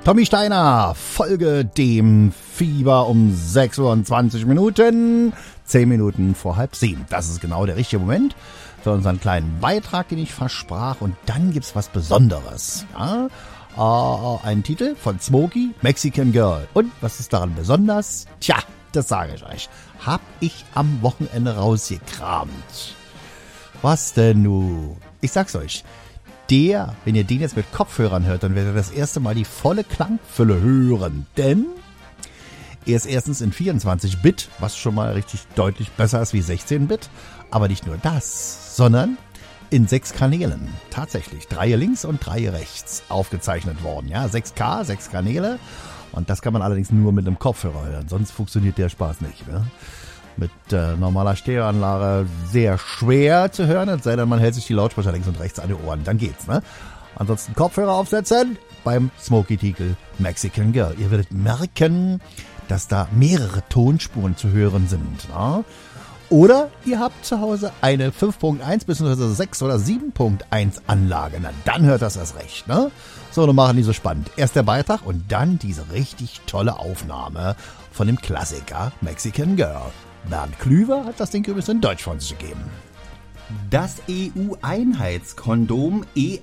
Tommy Steiner, Folge dem Fieber um 6:20 Uhr, 10 Minuten vor 6:30. Das ist genau der richtige Moment für unseren kleinen Beitrag, den ich versprach. Und dann gibt's was Besonderes. Ja? Ein Titel von Smokey, Mexican Girl. Und was ist daran besonders? Tja, das sage ich euch. Hab ich am Wochenende rausgekramt. Was denn nu? Ich sag's euch. Wenn ihr den jetzt mit Kopfhörern hört, dann werdet ihr das erste Mal die volle Klangfülle hören. Denn er ist erstens in 24-Bit, was schon mal richtig deutlich besser ist wie 16-Bit. Aber nicht nur das, sondern in 6 Kanälen. Tatsächlich. 3 links und 3 rechts aufgezeichnet worden. Ja, 6K, 6 Kanäle. Und das kann man allerdings nur mit einem Kopfhörer hören. Sonst funktioniert der Spaß nicht. Ne? Mit normaler Stereoanlage sehr schwer zu hören, es sei denn, man hält sich die Lautsprecher links und rechts an die Ohren, dann geht's, ne? Ansonsten Kopfhörer aufsetzen beim Smokey-Titel Mexican Girl. Ihr werdet merken, dass da mehrere Tonspuren zu hören sind, ne? Oder ihr habt zu Hause eine 5.1 bzw. 6 oder 7.1 Anlage, na dann hört das erst recht, ne? So, dann machen die so spannend. Erst der Beitrag und dann diese richtig tolle Aufnahme von dem Klassiker Mexican Girl. Bernd Klüver hat das Ding übrigens in Deutsch von sich gegeben. Das EU-Einheitskondom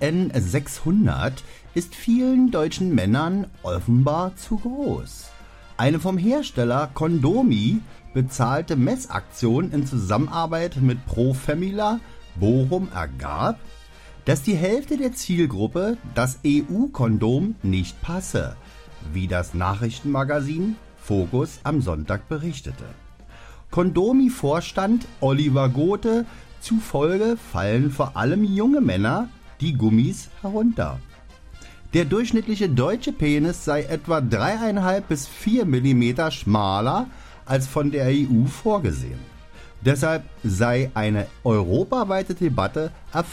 EN600 ist vielen deutschen Männern offenbar zu groß. Eine vom Hersteller Condomi bezahlte Messaktion in Zusammenarbeit mit Pro Femila Bochum ergab, dass die Hälfte der Zielgruppe das EU-Kondom nicht passe, wie das Nachrichtenmagazin Focus am Sonntag berichtete. Condomi-Vorstand Oliver Gothe zufolge fallen vor allem junge Männer die Gummis herunter. Der durchschnittliche deutsche Penis sei etwa 3,5 bis 4 mm schmaler als von der EU vorgesehen. Deshalb sei eine europaweite Debatte erforderlich.